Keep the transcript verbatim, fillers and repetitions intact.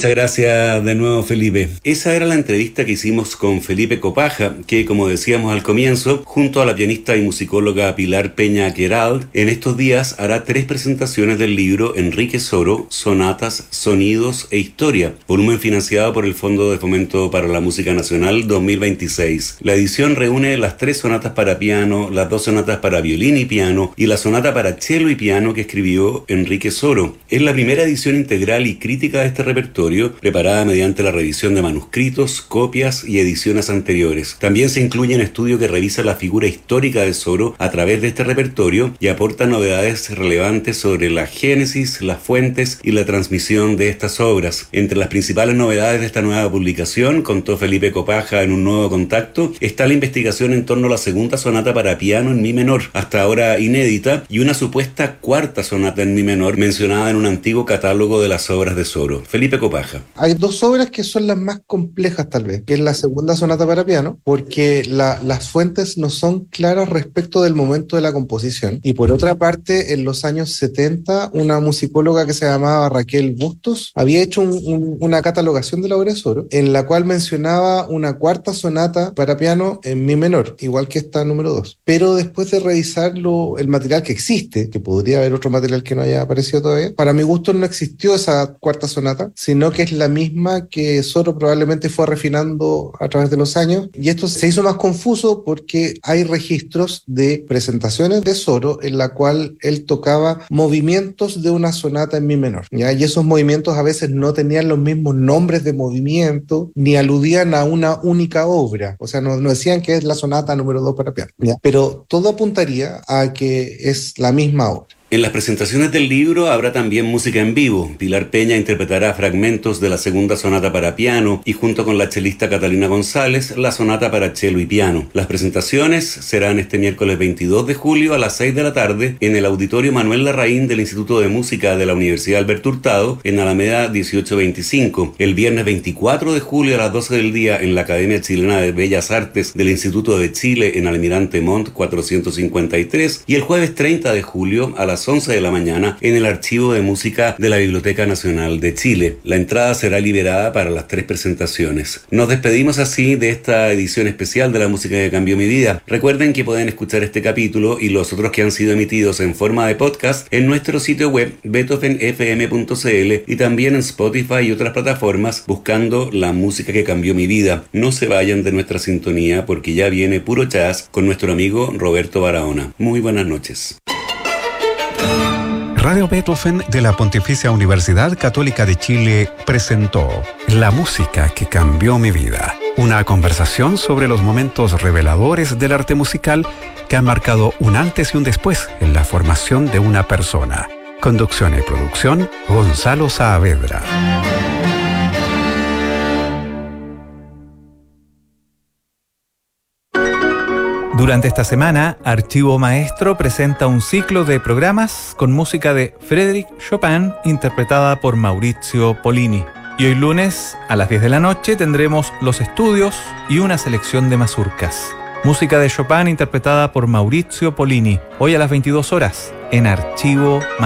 Muchas gracias de nuevo, Felipe. Esa era la entrevista que hicimos con Felipe Copaja, que, como decíamos al comienzo, junto a la pianista y musicóloga Pilar Peña Queralt, en estos días hará tres presentaciones del libro Enrique Soro, Sonatas, Sonidos e Historia, volumen financiado por el Fondo de Fomento para la Música Nacional dos mil veintiséis. La edición reúne las tres sonatas para piano, las dos sonatas para violín y piano y la sonata para cello y piano que escribió Enrique Soro. Es la primera edición integral y crítica de este repertorio, preparada mediante la revisión de manuscritos, copias y ediciones anteriores. También se incluye un estudio que revisa la figura histórica de Soro a través de este repertorio y aporta novedades relevantes sobre la génesis, las fuentes y la transmisión de estas obras. Entre las principales novedades de esta nueva publicación, contó Felipe Copaja en un nuevo contacto, está la investigación en torno a la segunda sonata para piano en mi menor, hasta ahora inédita, y una supuesta cuarta sonata en mi menor mencionada en un antiguo catálogo de las obras de Soro. Felipe Copaja. Hay dos obras que son las más complejas tal vez, que es la segunda sonata para piano, porque la, las fuentes no son claras respecto del momento de la composición. Y por otra parte, en los años setenta, una musicóloga que se llamaba Raquel Bustos había hecho un, un, una catalogación de la obra de Soro, en la cual mencionaba una cuarta sonata para piano en mi menor, igual que esta número dos. Pero después de revisar lo, el material que existe, que podría haber otro material que no haya aparecido todavía, para mi gusto no existió esa cuarta sonata, sino que es la misma que Soro probablemente fue refinando a través de los años, y esto se hizo más confuso porque hay registros de presentaciones de Soro en la cual él tocaba movimientos de una sonata en mi menor, ¿ya? Y esos movimientos a veces no tenían los mismos nombres de movimiento ni aludían a una única obra, o sea, no, no decían que es la sonata número dos para piano, ¿ya? Pero todo apuntaría a que es la misma obra. En las presentaciones del libro habrá también música en vivo. Pilar Peña interpretará fragmentos de la segunda sonata para piano y junto con la chelista Catalina González, la sonata para cello y piano. Las presentaciones serán este miércoles veintidós de julio a las seis de la tarde en el Auditorio Manuel Larraín del Instituto de Música de la Universidad Alberto Hurtado en Alameda dieciocho veinticinco. El viernes veinticuatro de julio a las doce del día en la Academia Chilena de Bellas Artes del Instituto de Chile en Almirante Montt cuatrocientos cincuenta y tres y el jueves treinta de julio a las once de la mañana en el Archivo de Música de la Biblioteca Nacional de Chile. La entrada será liberada para las tres presentaciones. Nos despedimos así de esta edición especial de La Música que Cambió Mi Vida. Recuerden que pueden escuchar este capítulo y los otros que han sido emitidos en forma de podcast en nuestro sitio web beethoven f m punto c l y también en Spotify y otras plataformas buscando La Música que Cambió Mi Vida. No se vayan de nuestra sintonía porque ya viene puro jazz con nuestro amigo Roberto Barahona. Muy buenas noches. Radio Beethoven de la Pontificia Universidad Católica de Chile presentó La Música que Cambió Mi Vida, una conversación sobre los momentos reveladores del arte musical que han marcado un antes y un después en la formación de una persona. Conducción y producción, Gonzalo Saavedra. Durante esta semana, Archivo Maestro presenta un ciclo de programas con música de Frédéric Chopin interpretada por Maurizio Pollini. Y hoy lunes, a las diez de la noche, tendremos Los Estudios y una selección de mazurcas. Música de Chopin interpretada por Maurizio Pollini, hoy a las veintidós horas, en Archivo Maestro.